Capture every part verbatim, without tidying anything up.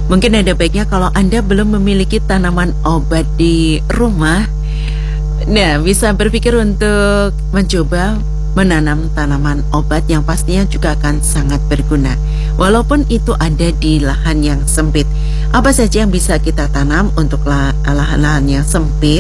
Mungkin ada baiknya kalau Anda belum memiliki tanaman obat di rumah, nah bisa berpikir untuk mencoba menanam tanaman obat yang pastinya juga akan sangat berguna. Walaupun itu ada di lahan yang sempit. Apa saja yang bisa kita tanam untuk lahan-lahan yang sempit?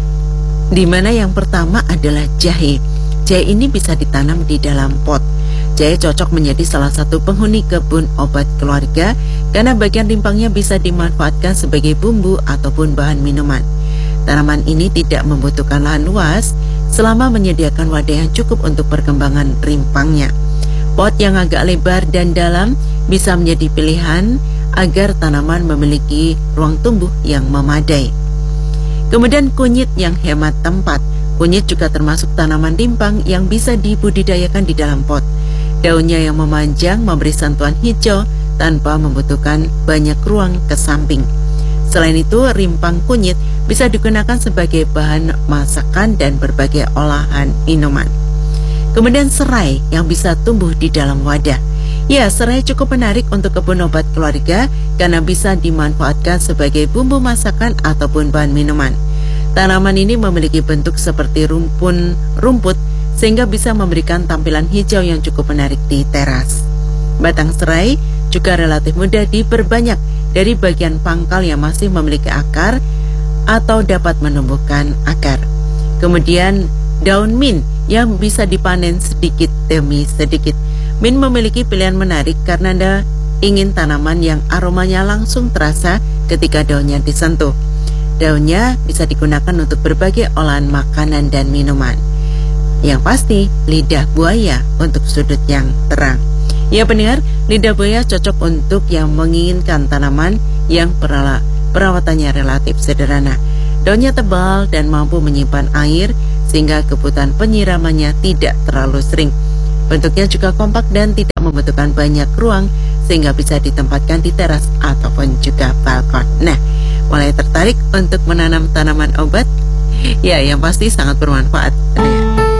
Di mana yang pertama adalah jahe. Jahe ini bisa ditanam di dalam pot. Jahe cocok menjadi salah satu penghuni kebun obat keluarga karena bagian rimpangnya bisa dimanfaatkan sebagai bumbu ataupun bahan minuman. Tanaman ini tidak membutuhkan lahan luas selama menyediakan wadah yang cukup untuk perkembangan rimpangnya. Pot yang agak lebar dan dalam bisa menjadi pilihan agar tanaman memiliki ruang tumbuh yang memadai. Kemudian kunyit yang hemat tempat. Kunyit juga termasuk tanaman rimpang yang bisa dibudidayakan di dalam pot. Daunnya yang memanjang memberi sentuhan hijau tanpa membutuhkan banyak ruang ke samping. Selain itu, rimpang kunyit bisa digunakan sebagai bahan masakan dan berbagai olahan minuman. Kemudian serai yang bisa tumbuh di dalam wadah. Ya, serai cukup menarik untuk kebun obat keluarga karena bisa dimanfaatkan sebagai bumbu masakan ataupun bahan minuman. Tanaman ini memiliki bentuk seperti rumpun rumput sehingga bisa memberikan tampilan hijau yang cukup menarik di teras. Batang serai juga relatif mudah diperbanyak dari bagian pangkal yang masih memiliki akar atau dapat menumbuhkan akar. Kemudian daun mint yang bisa dipanen sedikit demi sedikit. Mint memiliki pilihan menarik karena Anda ingin tanaman yang aromanya langsung terasa ketika daunnya disentuh. Daunnya bisa digunakan untuk berbagai olahan makanan dan minuman. Yang pasti, lidah buaya untuk sudut yang terang. Ya pendengar, lidah buaya cocok untuk yang menginginkan tanaman yang perawatannya relatif sederhana. Daunnya tebal dan mampu menyimpan air sehingga kebutuhan penyiramannya tidak terlalu sering. Bentuknya juga kompak dan tidak membutuhkan banyak ruang sehingga bisa ditempatkan di teras ataupun juga balkon. Nah, mulai tertarik untuk menanam tanaman obat? Ya, yang pasti sangat bermanfaat.